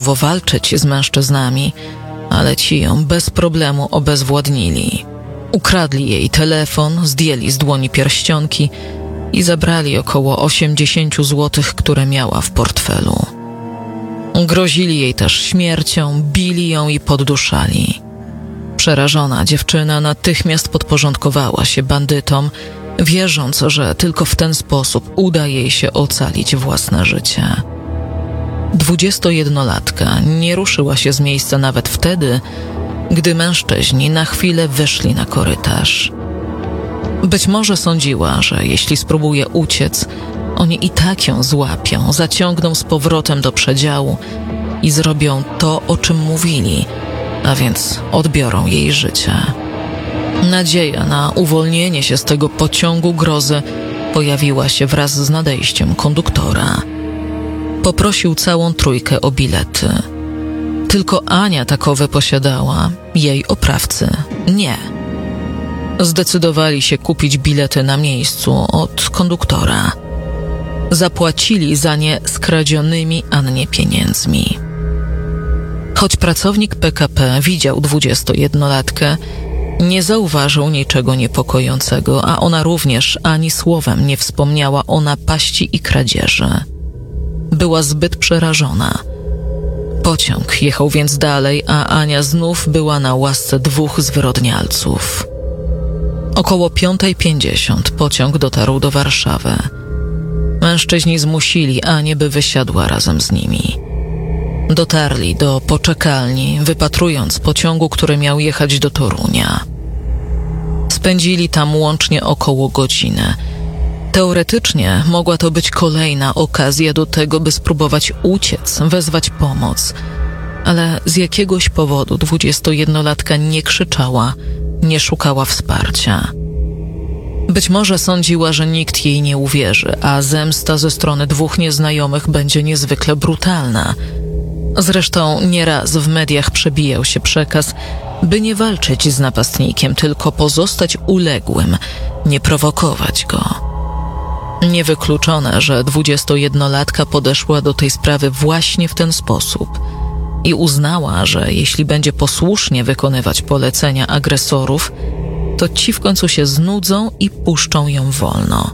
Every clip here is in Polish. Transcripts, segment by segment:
próbował walczyć z mężczyznami, ale ci ją bez problemu obezwładnili. Ukradli jej telefon, zdjęli z dłoni pierścionki i zabrali około 80 złotych, które miała w portfelu. Grozili jej też śmiercią, bili ją i podduszali. Przerażona dziewczyna natychmiast podporządkowała się bandytom, wierząc, że tylko w ten sposób uda jej się ocalić własne życie. 21-latka nie ruszyła się z miejsca nawet wtedy, gdy mężczyźni na chwilę wyszli na korytarz. Być może sądziła, że jeśli spróbuje uciec, oni i tak ją złapią, zaciągną z powrotem do przedziału i zrobią to, o czym mówili, a więc odbiorą jej życie. Nadzieja na uwolnienie się z tego pociągu grozy pojawiła się wraz z nadejściem konduktora. Poprosił całą trójkę o bilety. Tylko Ania takowe posiadała, jej oprawcy nie. Zdecydowali się kupić bilety na miejscu od konduktora. Zapłacili za nie skradzionymi Annie pieniędzmi. Choć pracownik PKP widział 21-latkę, nie zauważył niczego niepokojącego, a ona również ani słowem nie wspomniała o napaści i kradzieży. Była zbyt przerażona. Pociąg jechał więc dalej, a Ania znów była na łasce dwóch zwyrodnialców. Około 5:50 pociąg dotarł do Warszawy. Mężczyźni zmusili Anię, by wysiadła razem z nimi. Dotarli do poczekalni, wypatrując pociągu, który miał jechać do Torunia. Spędzili tam łącznie około godziny. Teoretycznie mogła to być kolejna okazja do tego, by spróbować uciec, wezwać pomoc, ale z jakiegoś powodu 21-latka nie krzyczała, nie szukała wsparcia. Być może sądziła, że nikt jej nie uwierzy, a zemsta ze strony dwóch nieznajomych będzie niezwykle brutalna. Zresztą nieraz w mediach przebijał się przekaz, by nie walczyć z napastnikiem, tylko pozostać uległym, nie prowokować go. Niewykluczone, że 21-latka podeszła do tej sprawy właśnie w ten sposób i uznała, że jeśli będzie posłusznie wykonywać polecenia agresorów, to ci w końcu się znudzą i puszczą ją wolno.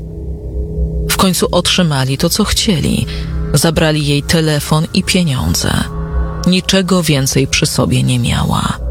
W końcu otrzymali to, co chcieli. Zabrali jej telefon i pieniądze. Niczego więcej przy sobie nie miała.